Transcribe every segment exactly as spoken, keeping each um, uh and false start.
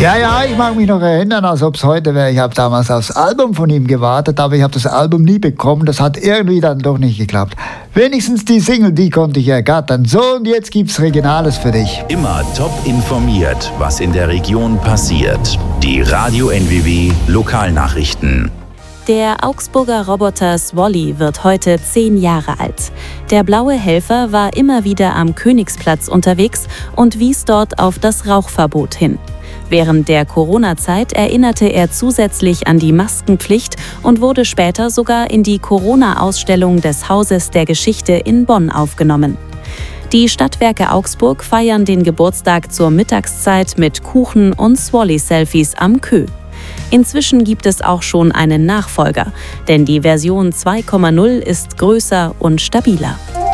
Ja, ja, ich mag mich noch erinnern, als ob es heute wäre. Ich habe damals aufs Album von ihm gewartet, aber ich habe das Album nie bekommen. Das hat irgendwie dann doch nicht geklappt. Wenigstens die Single, die konnte ich ergattern. So, und jetzt gibt's Regionales für dich. Immer top informiert, was in der Region passiert. Die Radio N W W Lokalnachrichten. Der Augsburger Roboter Swally wird heute zehn Jahre alt. Der blaue Helfer war immer wieder am Königsplatz unterwegs und wies dort auf das Rauchverbot hin. Während der Corona-Zeit erinnerte er zusätzlich an die Maskenpflicht und wurde später sogar in die Corona-Ausstellung des Hauses der Geschichte in Bonn aufgenommen. Die Stadtwerke Augsburg feiern den Geburtstag zur Mittagszeit mit Kuchen und Swally-Selfies am Kö. Inzwischen gibt es auch schon einen Nachfolger, denn die Version zwei Punkt null ist größer und stabiler.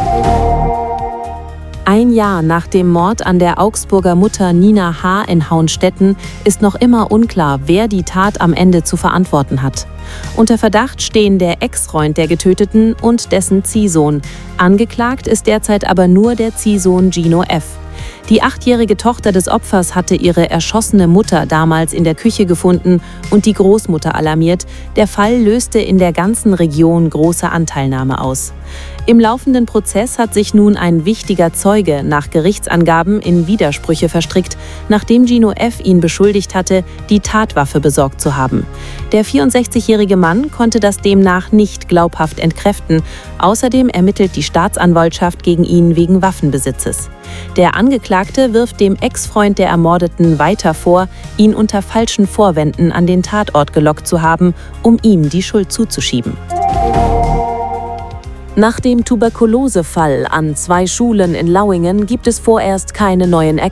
Ein Jahr nach dem Mord an der Augsburger Mutter Nina H. in Hauenstetten ist noch immer unklar, wer die Tat am Ende zu verantworten hat. Unter Verdacht stehen der Ex-Freund der Getöteten und dessen Ziehsohn. Angeklagt ist derzeit aber nur der Ziehsohn Gino F. Die achtjährige Tochter des Opfers hatte ihre erschossene Mutter damals in der Küche gefunden und die Großmutter alarmiert. Der Fall löste in der ganzen Region große Anteilnahme aus. Im laufenden Prozess hat sich nun ein wichtiger Zeuge nach Gerichtsangaben in Widersprüche verstrickt, nachdem Gino F. ihn beschuldigt hatte, die Tatwaffe besorgt zu haben. Der vierundsechzigjährige Mann konnte das demnach nicht glaubhaft entkräften. Außerdem ermittelt die Staatsanwaltschaft gegen ihn wegen Waffenbesitzes. Der Angeklagte wirft dem Ex-Freund der Ermordeten weiter vor, ihn unter falschen Vorwänden an den Tatort gelockt zu haben, um ihm die Schuld zuzuschieben. Nach dem Tuberkulosefall an zwei Schulen in Lauingen gibt es vorerst keine neuen Erkenntnisse.